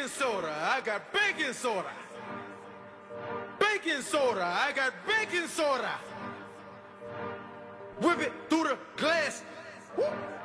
baking soda. I got baking soda. Baking soda. I got baking soda. Whip it through the glass. Woo.